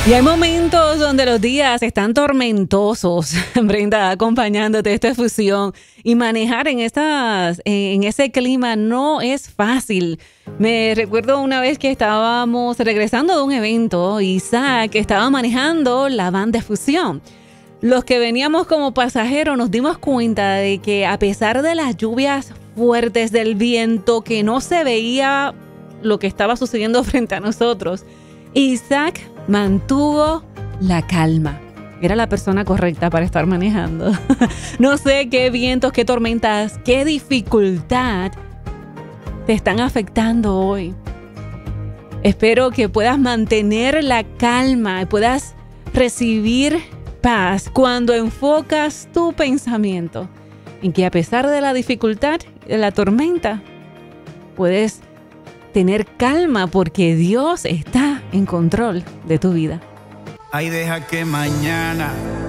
Y hay momentos donde los días están tormentosos, Brenda, acompañándote esta fusión. Y manejar en ese clima no es fácil. Me recuerdo una vez que estábamos regresando de un evento, Isaac estaba manejando la van de fusión. Los que veníamos como pasajeros nos dimos cuenta de que a pesar de las lluvias fuertes, del viento, que no se veía lo que estaba sucediendo frente a nosotros, Isaac mantuvo la calma. Era la persona correcta para estar manejando. No sé qué vientos, qué tormentas, qué dificultad te están afectando hoy. Espero que puedas mantener la calma y puedas recibir paz cuando enfocas tu pensamiento en que a pesar de la dificultad, de la tormenta, puedes tener calma porque Dios está en control de tu vida. Ay, deja que mañana